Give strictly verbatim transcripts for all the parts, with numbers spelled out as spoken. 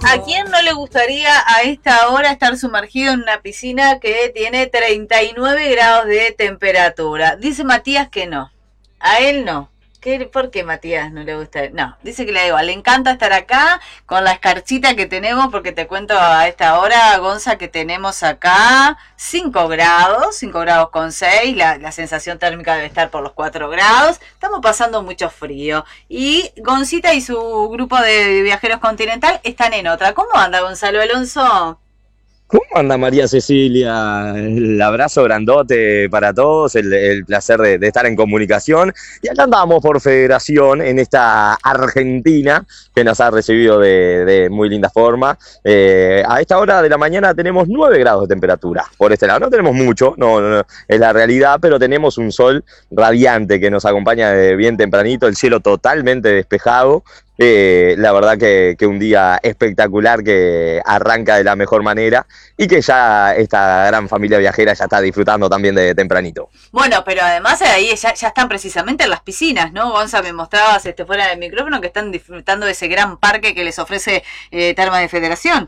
¿A quién no le gustaría a esta hora estar sumergido en una piscina que tiene treinta y nueve grados de temperatura? Dice Matías que no. A él no. ¿Qué, ¿Por qué Matías no le gusta? No, dice que le da igual. Le encanta estar acá con la escarchita que tenemos, porque te cuento a esta hora, Gonza, que tenemos acá cinco grados, cinco grados con seis. La, la sensación térmica debe estar por los cuatro grados. Estamos pasando mucho frío. Y Goncita y su grupo de viajeros continental están en otra. ¿Cómo anda, Gonzalo Alonso? ¿Cómo anda, María Cecilia? El abrazo grandote para todos, el, el placer de, de estar en comunicación. Y acá andamos por Federación, en esta Argentina que nos ha recibido de, de muy linda forma. Eh, a esta hora de la mañana tenemos nueve grados de temperatura por este lado. No tenemos mucho, no, no, no, es la realidad, pero tenemos un sol radiante que nos acompaña de bien tempranito, el cielo totalmente despejado. Eh, la verdad que, que un día espectacular que arranca de la mejor manera y que ya esta gran familia viajera ya está disfrutando también de tempranito. Bueno, pero además ahí ya, ya están precisamente en las piscinas, ¿no? Gonza, me mostrabas este, fuera del micrófono que están disfrutando de ese gran parque que les ofrece eh, Termas de Federación.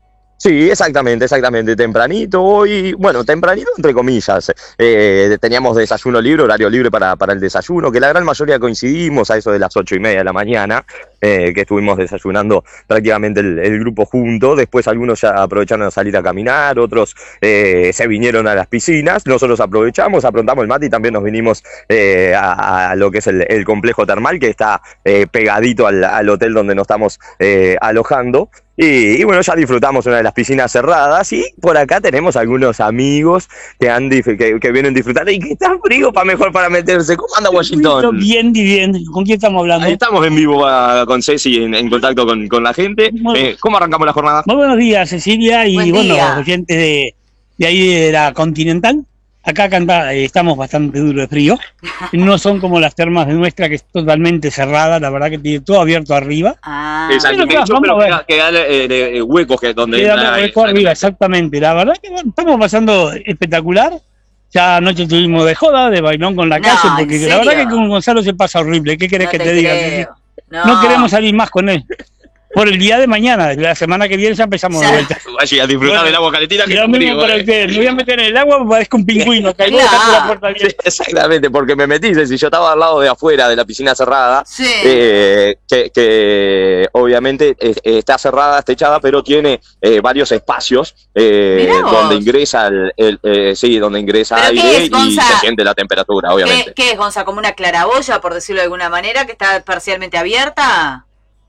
Sí, exactamente, exactamente, tempranito hoy, bueno, tempranito entre comillas, eh, teníamos desayuno libre, horario libre para, para el desayuno, que la gran mayoría coincidimos a eso de las ocho y media de la mañana, eh, que estuvimos desayunando prácticamente el, el grupo junto. Después algunos ya aprovecharon a salir a caminar, otros eh, se vinieron a las piscinas, nosotros aprovechamos, aprontamos el mate y también nos vinimos eh, a, a lo que es el, el complejo termal, que está eh, pegadito al, al hotel donde nos estamos eh, alojando. Y, y bueno, ya disfrutamos una de las piscinas cerradas y por acá tenemos algunos amigos que han que, que vienen disfrutando y que está frío para mejor para meterse. ¿Cómo anda Washington? Bien, bien. ¿Con quién estamos hablando? Ahí estamos en vivo uh, con Ceci en, en contacto con, con la gente. Eh, ¿Cómo arrancamos la jornada? Muy buenos días, Cecilia, y Buen bueno, día. oyentes de, de ahí de la Continental. Acá canta, eh, estamos bastante duro de frío. No son como las termas de nuestra, que es totalmente cerrada, la verdad que tiene todo abierto arriba. Ah, Exacto, Pero, hecho, vamos pero a ver. queda, queda eh, eh, huecos que donde Queda entra, hueco arriba, exactamente. La verdad que bueno, estamos pasando espectacular. Ya anoche estuvimos de joda, de bailón con la No, calle, ¿en porque serio? la verdad que con Gonzalo se pasa horrible. ¿Qué querés no que te te diga? creo. No. No. queremos salir más con él. Por el día de mañana, la semana que viene ya empezamos Ya. de vuelta. Vaya a disfrutar Bueno, del agua calentita que Lo es mismo frío, para eh. ustedes. Me voy a meter en el agua, parezco un pingüino. Caigo Claro. dejando la puerta Sí, abierta. exactamente, porque me metí, si yo estaba al lado de afuera de la piscina cerrada, Sí. eh, que, que obviamente eh, está cerrada, está techada, pero tiene eh, varios espacios eh, Mirá vos. donde ingresa el, el eh, sí, donde ingresa ¿Pero qué aire es, y Gonza? se siente la temperatura, obviamente. ¿Qué, ¿Qué es, Gonza? ¿Como una claraboya, por decirlo de alguna manera, que está parcialmente abierta?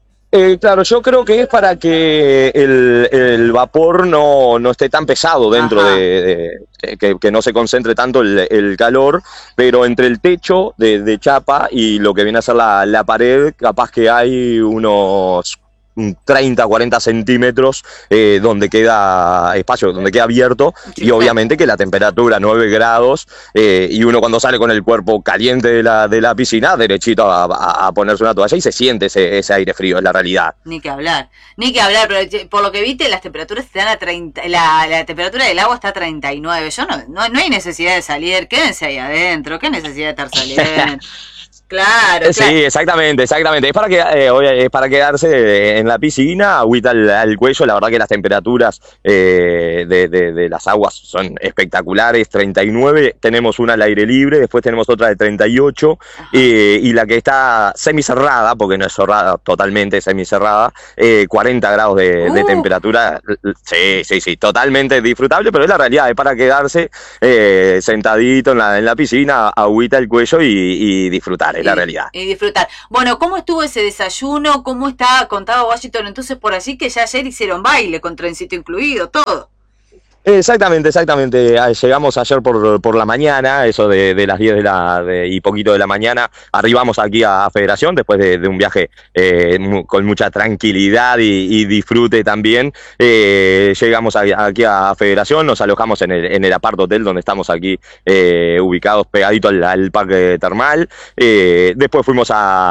Eh, claro, yo creo que es para que el, el vapor no, no esté tan pesado dentro Ajá. de, de- que, que no se concentre tanto el, el calor, pero entre el techo de, de chapa y lo que viene a ser la, la pared, capaz que hay unos treinta, cuarenta centímetros eh, donde queda espacio, donde queda abierto, Sí, y obviamente que la temperatura nueve grados eh, y uno cuando sale con el cuerpo caliente de la, de la piscina, derechito a, a- a ponerse una toalla y se siente ese, ese aire frío, es la realidad. Ni que hablar, ni que hablar, pero che, por lo que viste, las temperaturas están a treinta, la, la temperatura del agua está a treinta y nueve. Yo no, no, no hay necesidad de salir, quédense ahí adentro, qué necesidad de estar saliendo. Claro, claro. Sí, exactamente, exactamente. Es para, que, eh, oye, es para quedarse en la piscina, agüita al, al cuello. La verdad que las temperaturas eh, de, de, de las aguas son espectaculares. treinta y nueve, tenemos una al aire libre, después tenemos otra de treinta y ocho, eh, y la que está semicerrada, porque no es cerrada, totalmente semicerrada, eh, cuarenta grados de, de Uh. temperatura. Sí, sí, sí, totalmente disfrutable, pero es la realidad, es para quedarse eh, sentadito en la, en la piscina, agüita al cuello y, y disfrutar. Es la realidad. Y disfrutar. Bueno, ¿cómo estuvo ese desayuno? ¿Cómo está contado Washington entonces por allí que ya ayer hicieron baile con trencito incluido, todo? Exactamente, exactamente. Llegamos ayer por, por la mañana, eso de, de las diez de la, de, y poquito de la mañana. Arribamos aquí a Federación después de, de un viaje eh, mu, con mucha tranquilidad y, y disfrute también. Eh, llegamos a, aquí a Federación, nos alojamos en el, en el apart hotel donde estamos aquí eh, ubicados pegadito al, al parque termal. Eh, después fuimos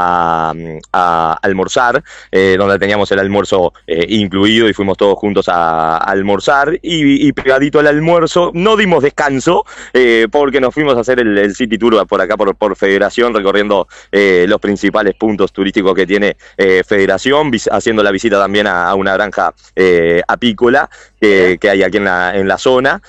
a, a almorzar, eh, donde teníamos el almuerzo eh, incluido y fuimos todos juntos a, a almorzar y, y pegadito al almuerzo, no dimos descanso eh, porque nos fuimos a hacer el, el City Tour por acá, por, por Federación, recorriendo eh, los principales puntos turísticos que tiene eh, Federación, haciendo la visita también a, a una granja eh, apícola que, que hay aquí en la, en la zona,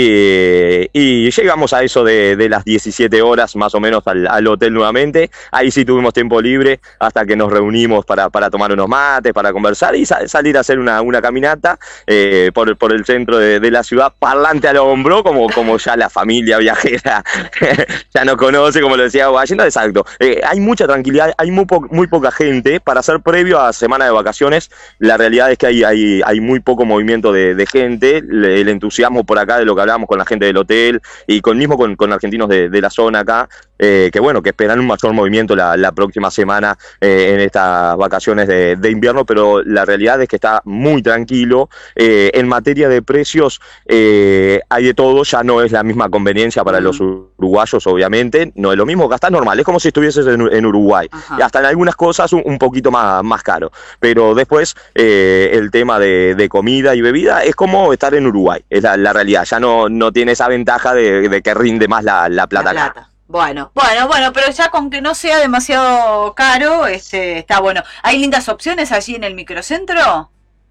y, y llegamos a eso de, de las diecisiete horas más o menos al, al hotel nuevamente. Ahí sí tuvimos tiempo libre hasta que nos reunimos para, para tomar unos mates, para conversar y sa salir a hacer una, una caminata eh, por, por el centro de, de la ciudad, parlante al hombro, como, como ya la familia viajera ya nos conoce, como lo decía Guayendo. Exacto, eh, hay mucha tranquilidad, hay muy, po muy poca gente para hacer previo a semana de vacaciones. La realidad es que hay, hay, hay muy poco movimiento de, de gente, el, el entusiasmo por acá de lo que hablábamos con la gente del hotel y con mismo con, con argentinos de, de la zona acá, eh, que bueno, que esperan un mayor movimiento la, la próxima semana eh, en estas vacaciones de, de invierno, pero la realidad es que está muy tranquilo. Eh, en materia de precios eh, hay de todo, ya no es la misma conveniencia para uh-huh. los uruguayos, obviamente, no es lo mismo, gastar normal, es como si estuvieses en, en Uruguay, uh-huh. y hasta en algunas cosas un, un poquito más, más caro, pero después eh, el tema de, de comida y bebida es como estar en Uruguay, es la, la realidad, ya no, no tiene esa ventaja de, de que rinde más la, la plata, la plata. Acá. Bueno, bueno, bueno, pero ya con que no sea demasiado caro, este, está bueno. ¿Hay lindas opciones allí en el microcentro?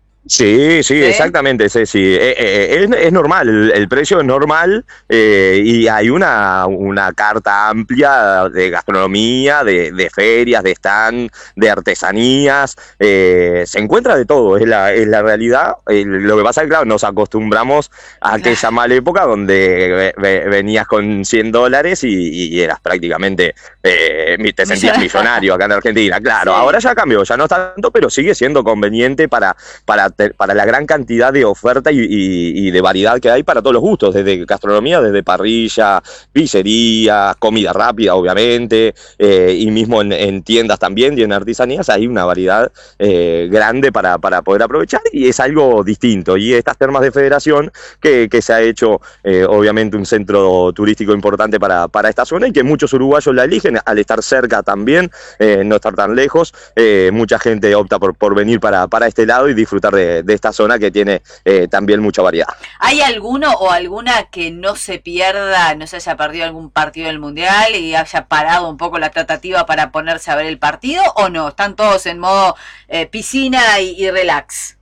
Sí, sí, ¿sí? Exactamente, sí, sí. Eh, eh, es, es normal, el, el precio es normal eh, y hay una, una carta amplia de gastronomía, de, de ferias, de stand, de artesanías, eh, se encuentra de todo, es la, es la realidad. Eh, lo que pasa es que, claro, nos acostumbramos a aquella mala época donde ve, venías con cien dólares y, y eras prácticamente, eh, te sentías millonario acá en Argentina, claro, sí. Ahora ya cambió, ya no tanto, pero sigue siendo conveniente para, para para la gran cantidad de oferta y, y, y de variedad que hay para todos los gustos, desde gastronomía, desde parrilla, pizzería, comida rápida, obviamente, eh, y mismo en, en tiendas también y en artesanías hay una variedad eh, grande para, para poder aprovechar y es algo distinto. Y estas termas de Federación, que, que se ha hecho eh, obviamente un centro turístico importante para, para esta zona y que muchos uruguayos la eligen al estar cerca también, eh, no estar tan lejos, eh, mucha gente opta por, por venir para, para este lado y disfrutar de De, de esta zona que tiene eh, también mucha variedad. ¿Hay alguno o alguna que no se pierda, no se haya perdido algún partido del Mundial y haya parado un poco la tratativa para ponerse a ver el partido o no? ¿Están todos en modo eh, piscina y, y relax?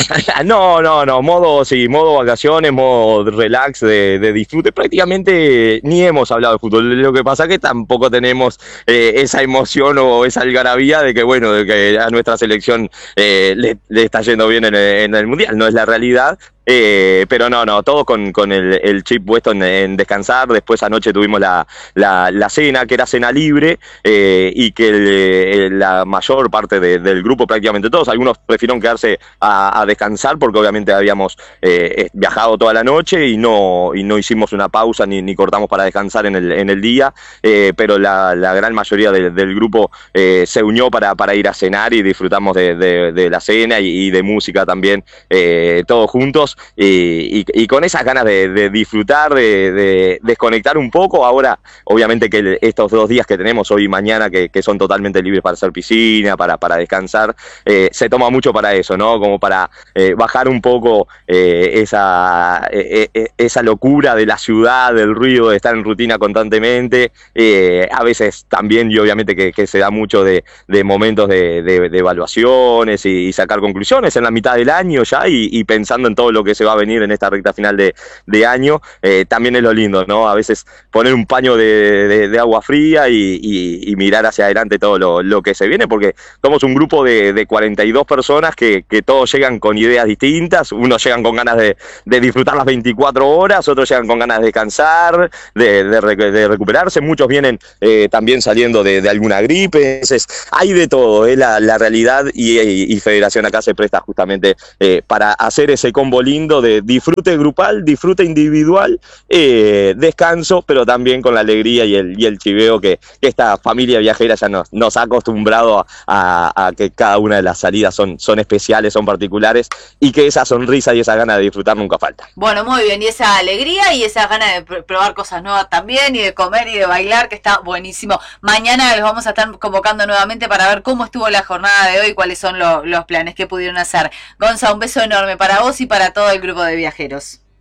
No, no, no, modo, sí, modo vacaciones, modo relax, de, de disfrute, prácticamente ni hemos hablado de fútbol, lo que pasa es que tampoco tenemos eh, esa emoción o esa algarabía de que, bueno, de que a nuestra selección eh, le, le está yendo bien en el, en el Mundial, no es la realidad. Eh, pero no, no, todo con, con el, el chip puesto en, en descansar. Después anoche tuvimos la, la, la cena, que era cena libre, eh, y que el, el, la mayor parte de, del grupo, prácticamente todos, algunos prefirieron quedarse a, a descansar porque obviamente habíamos eh, viajado toda la noche y no, y no hicimos una pausa ni, ni cortamos para descansar en el, en el día, eh, pero la, la gran mayoría de, del grupo eh, se unió para, para ir a cenar y disfrutamos de, de, de la cena y, y de música también, eh, todos juntos. Y, y, y con esas ganas de, de disfrutar, de, de desconectar un poco. Ahora, obviamente que estos dos días que tenemos, hoy y mañana, que, que son totalmente libres para hacer piscina, para, para descansar, eh, se toma mucho para eso, ¿no? Como para eh, bajar un poco eh, esa, eh, eh, esa locura de la ciudad, del ruido, de estar en rutina constantemente. Eh, a veces también, y obviamente que, que se da mucho de, de momentos de, de, de evaluaciones y, y sacar conclusiones en la mitad del año ya y, y pensando en todo lo que que se va a venir en esta recta final de, de año, eh, también es lo lindo, ¿no? A veces poner un paño de, de, de agua fría y, y, y mirar hacia adelante todo lo, lo que se viene, porque somos un grupo de, de cuarenta y dos personas que, que todos llegan con ideas distintas, unos llegan con ganas de, de disfrutar las veinticuatro horas, otros llegan con ganas de descansar, de, de, de recuperarse, muchos vienen eh, también saliendo de, de alguna gripe, entonces hay de todo, es eh, la, la realidad y, y, y Federación acá se presta justamente eh, para hacer ese combo lindo de disfrute grupal, disfrute individual, eh, descanso, pero también con la alegría y el, y el chiveo que, que esta familia viajera ya nos, nos ha acostumbrado a, a, a que cada una de las salidas son, son especiales, son particulares y que esa sonrisa y esa gana de disfrutar nunca falta. Bueno, muy bien, y esa alegría y esa gana de pr probar cosas nuevas también y de comer y de bailar, que está buenísimo. Mañana los vamos a estar convocando nuevamente para ver cómo estuvo la jornada de hoy, cuáles son lo, los planes que pudieron hacer. Gonza, un beso enorme para vos y para todo el grupo de viajeros.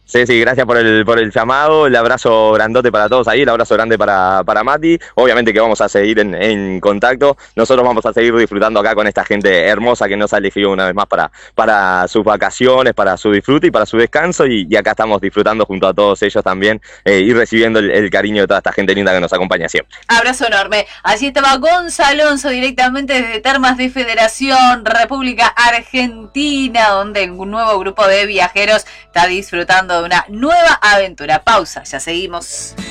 Sí, sí, gracias por el, por el llamado, el abrazo grandote para todos ahí, el abrazo grande para, para Mati. Obviamente que vamos a seguir en, en contacto, nosotros vamos a seguir disfrutando acá con esta gente hermosa que nos ha elegido una vez más para, para sus vacaciones, para su disfrute y para su descanso, y, y acá estamos disfrutando junto a todos ellos también eh, y recibiendo el, el cariño de toda esta gente linda que nos acompaña siempre. Abrazo enorme. Así estaba Gonzalo Alonso directamente desde Termas de Federación, República Argentina, donde un nuevo grupo de viajeros está disfrutando de una nueva aventura. Pausa, ya seguimos.